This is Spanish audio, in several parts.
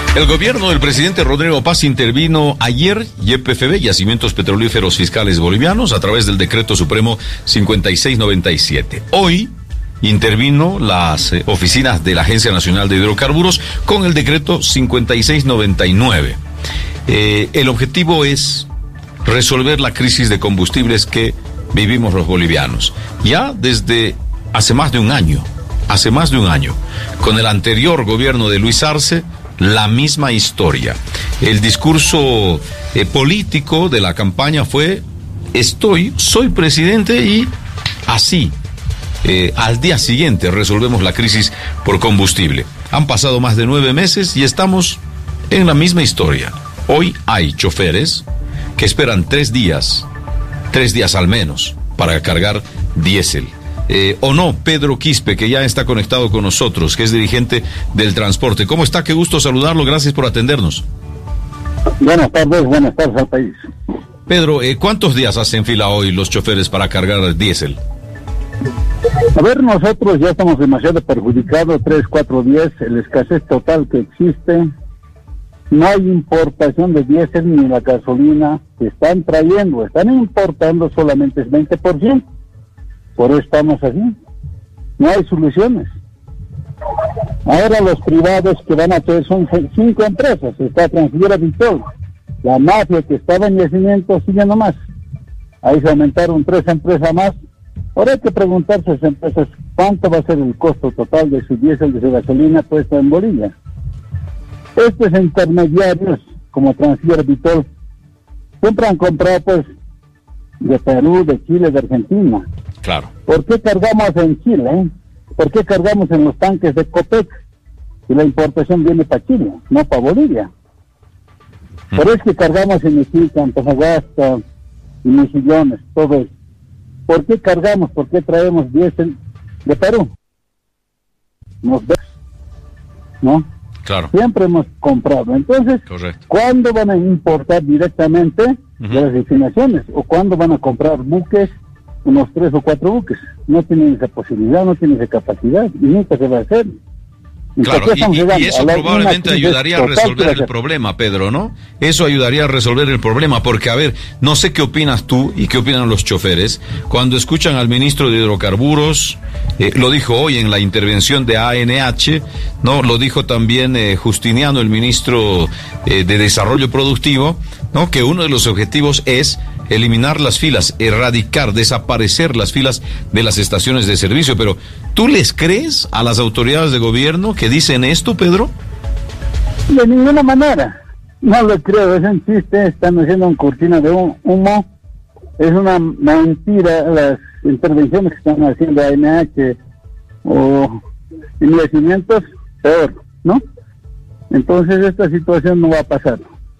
El gobierno del presidente Rodrigo Paz intervino ayer YPFB, Yacimientos Petrolíferos Fiscales Bolivianos, a través del Decreto Supremo 5697. Hoy intervino las oficinas de la Agencia Nacional de Hidrocarburos con el Decreto 5699. El objetivo es resolver la crisis de combustibles que vivimos los bolivianos. Ya desde hace más de un año, con el anterior gobierno de Luis Arce, la misma historia. El discurso político de la campaña fue: soy presidente y así, al día siguiente resolvemos la crisis por combustible. Han pasado más de 9 meses y estamos en la misma historia. Hoy hay choferes que esperan 3 días al menos, para cargar diésel. ¿O no, Pedro Quispe, que ya está conectado con nosotros, que es dirigente del transporte? ¿Cómo está? Qué gusto saludarlo, gracias por atendernos. Buenas tardes al país. Pedro, ¿cuántos días hacen fila hoy los choferes para cargar diésel? A ver, nosotros ya estamos demasiado perjudicados, 3-4 días, la escasez total que existe. No hay importación de diésel ni la gasolina que están importando solamente el 20%. Por eso estamos así. No hay soluciones. Ahora los privados que van a hacer son 5 empresas. Está Transfiera Vitol. La mafia que estaba en Yacimientos sigue nomás. Ahí se aumentaron 3 empresas más. Ahora hay que preguntarse a esas empresas cuánto va a ser el costo total de su diésel, de su gasolina puesta en Bolivia. Estos intermediarios, como Transfiera Vitol, siempre han comprado pues de Perú, de Chile, de Argentina. Claro. ¿Por qué cargamos en Chile? ¿Por qué cargamos en los tanques de Copec? Y la importación viene para Chile, no para Bolivia. Por eso es que cargamos en Iquique, Antofagasta, y Mejillones, todo eso. ¿Por qué cargamos? ¿Por qué traemos diésel de Perú? ¿No? Claro. Siempre hemos comprado. Entonces, correcto. ¿Cuándo van a importar directamente de las destinaciones? ¿O cuándo van a comprar buques? Unos 3 o 4 buques. No tienen esa posibilidad, no tienen esa capacidad y nunca se va a hacer. Claro, y eso probablemente ayudaría a resolver el problema, Pedro, ¿no? Eso ayudaría a resolver el problema, porque, a ver, no sé qué opinas tú y qué opinan los choferes cuando escuchan al ministro de Hidrocarburos, lo dijo hoy en la intervención de ANH, ¿no? Lo dijo también Justiniano, el ministro de Desarrollo Productivo, ¿no? Que uno de los objetivos es eliminar las filas, erradicar, desaparecer las filas de las estaciones de servicio. Pero, ¿tú les crees a las autoridades de gobierno que dicen esto, Pedro? De ninguna manera. No lo creo, es un chiste, están haciendo un cortina de humo. Es una mentira las intervenciones que están haciendo ANH o Yacimientos, peor, ¿no? Entonces esta situación no va a pasar.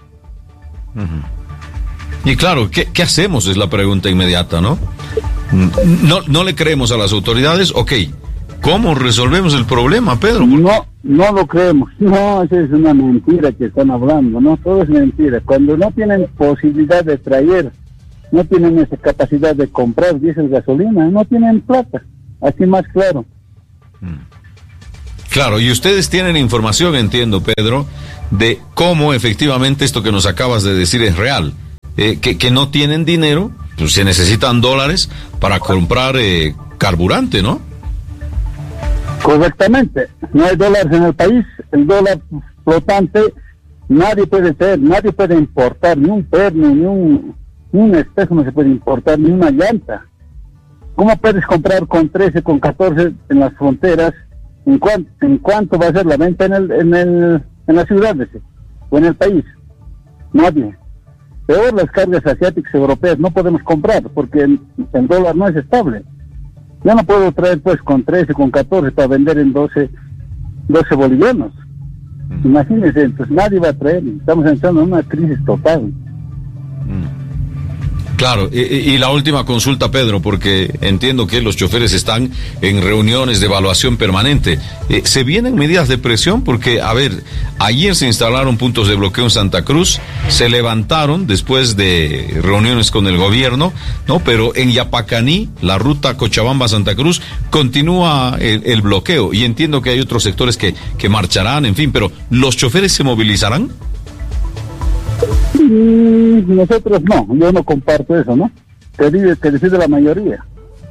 Y claro, ¿qué hacemos? Es la pregunta inmediata, ¿no? No le creemos a las autoridades, ok. ¿Cómo resolvemos el problema, Pedro? No lo creemos. No, esa es una mentira que están hablando, ¿no? Todo es mentira. Cuando no tienen posibilidad de traer, no tienen esa capacidad de comprar diésel, gasolina, no tienen plata. Así más claro. Claro, y ustedes tienen información, entiendo, Pedro, de cómo efectivamente esto que nos acabas de decir es real. Que no tienen dinero, pues se necesitan dólares para comprar carburante, ¿no? Correctamente. No hay dólares en el país. El dólar flotante nadie puede tener, nadie puede importar, ni un perno, ni un espejo no se puede importar, ni una llanta. ¿Cómo puedes comprar con 13, con 14 en las fronteras? ¿En cuánto va a ser la venta en las ciudades o en el país? Nadie. Peor las cargas asiáticas europeas no podemos comprar porque el dólar no es estable. Yo no puedo traer pues con 13, con 14 para vender en 12 bolivianos. Imagínense, entonces nadie va a traer. Estamos entrando en una crisis total. Claro, y la última consulta, Pedro, porque entiendo que los choferes están en reuniones de evaluación permanente. ¿Se vienen medidas de presión? Porque, a ver, ayer se instalaron puntos de bloqueo en Santa Cruz, se levantaron después de reuniones con el gobierno, ¿no? Pero en Yapacaní, la ruta Cochabamba-Santa Cruz, continúa el bloqueo. Y entiendo que hay otros sectores que marcharán, en fin, pero ¿los choferes se movilizarán? Nosotros no, yo no comparto eso, ¿no? Que decide la mayoría.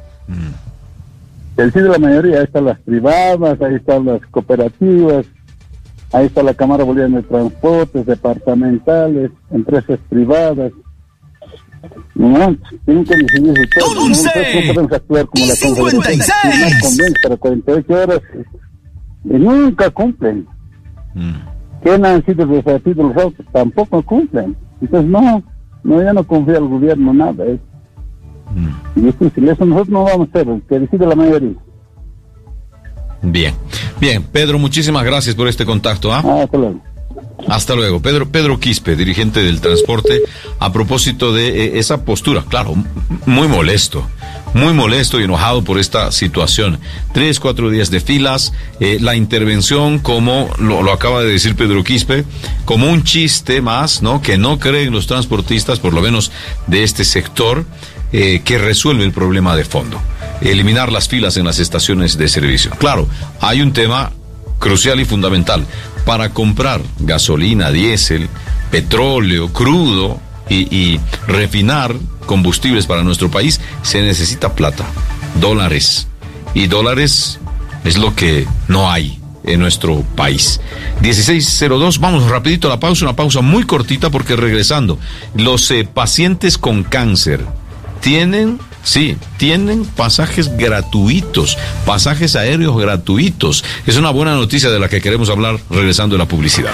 Que decide la mayoría, ahí están las privadas, ahí están las cooperativas, ahí está la Cámara Boliviana de Transportes, departamentales, empresas privadas. No, tienen que decidir todo. Nosotros no podemos actuar como la 56. No conviene, pero 48 horas y nunca cumplen. ¿Quién han sido desafíos los autos? Tampoco cumplen. Entonces, no, ya no confía el gobierno nada. Es difícil. Eso nosotros no vamos a hacer, que decide la mayoría. Bien, Pedro, muchísimas gracias por este contacto. Hasta luego. Hasta luego. Pedro Quispe, dirigente del transporte, a propósito de esa postura, claro, muy molesto y enojado por esta situación. 3-4 días de filas, la intervención, como lo acaba de decir Pedro Quispe, como un chiste más, ¿no? Que no creen los transportistas, por lo menos de este sector, que resuelve el problema de fondo. Eliminar las filas en las estaciones de servicio. Claro, hay un tema crucial y fundamental. Para comprar gasolina, diésel, petróleo, crudo y refinar combustibles para nuestro país, se necesita plata, dólares. Y dólares es lo que no hay en nuestro país. 16:02, vamos rapidito a la pausa, una pausa muy cortita porque regresando, los pacientes con cáncer tienen pasajes gratuitos, pasajes aéreos gratuitos. Es una buena noticia de la que queremos hablar regresando de la publicidad.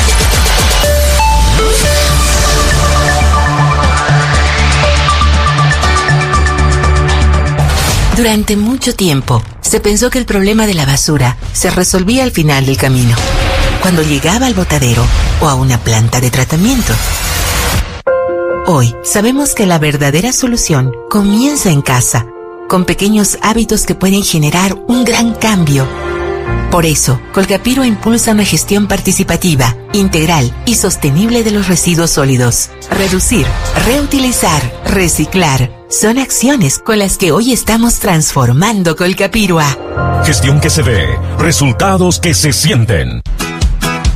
Durante mucho tiempo, se pensó que el problema de la basura se resolvía al final del camino, cuando llegaba al botadero o a una planta de tratamiento. Hoy sabemos que la verdadera solución comienza en casa, con pequeños hábitos que pueden generar un gran cambio. Por eso, Colgapiro impulsa una gestión participativa, integral y sostenible de los residuos sólidos. Reducir, reutilizar, reciclar, son acciones con las que hoy estamos transformando Colgapiro. Gestión que se ve, resultados que se sienten.